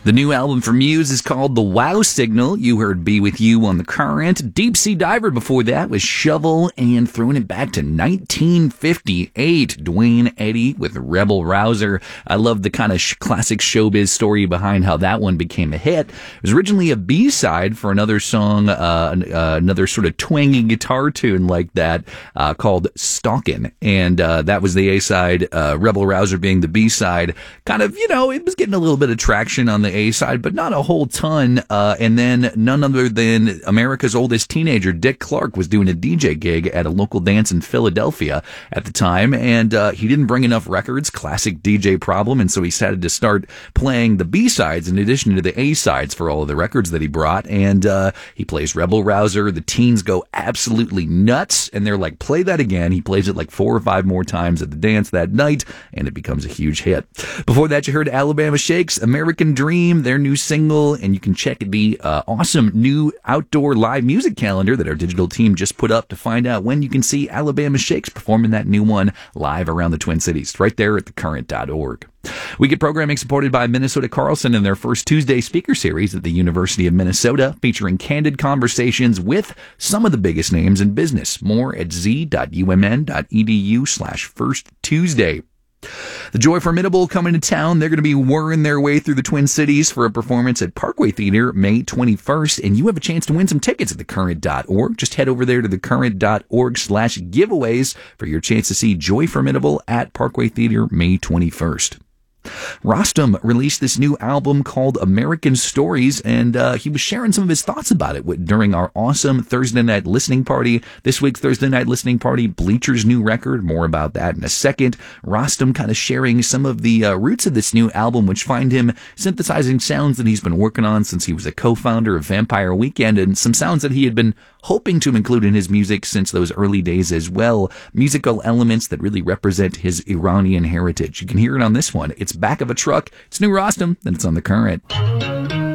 The new album from Muse is called The Wow Signal. You heard Be With You on The Current. Deep Sea Diver before that was Shovel, and throwing it back to 1958, Dwayne Eddy with Rebel Rouser. I love the kind of classic showbiz story behind how that one became a hit. It was originally a B-side for another song, another sort of twangy guitar tune like that, called Stalkin'. And that was the A-side, Rebel Rouser being the B-side. Kind of, it was getting a little bit of traction on the A-side, but not a whole ton. And then none other than America's oldest teenager, Dick Clark, was doing a DJ gig at a local dance in Philadelphia at the time, and he didn't bring enough records, classic DJ problem, and so he decided to start playing the B-sides in addition to the A-sides for all of the records that he brought, and he plays Rebel Rouser. The teens go absolutely nuts, and they're like, play that again. He plays it like 4 or 5 more times at the dance that night, and it becomes a huge hit. Before that, you heard Alabama Shakes, American Dream, their new single, and you can check the awesome new outdoor live music calendar that our digital team just put up to find out when you can see Alabama Shakes performing that new one live around the Twin Cities, right there at thecurrent.org. We get programming supported by Minnesota Carlson and their first Tuesday speaker series at the University of Minnesota, featuring candid conversations with some of the biggest names in business. More at z.umn.edu/First Tuesday. The Joy Formidable coming to town. They're going to be whirring their way through the Twin Cities for a performance at Parkway Theater May 21st, and you have a chance to win some tickets at thecurrent.org. Just head over there to thecurrent.org/giveaways for your chance to see Joy Formidable at Parkway Theater May 21st. Rostam released this new album called American Stories, and he was sharing some of his thoughts about it during our awesome Thursday night listening party. This week's Thursday night listening party, Bleacher's new record. More about that in a second. Rostam kind of sharing some of the roots of this new album, which find him synthesizing sounds that he's been working on since he was a co-founder of Vampire Weekend, and some sounds that he had been hoping to include in his music since those early days as well. Musical elements that really represent his Iranian heritage. You can hear it on this one. It's Back of a Truck. It's new Rostam, and it's on The Current.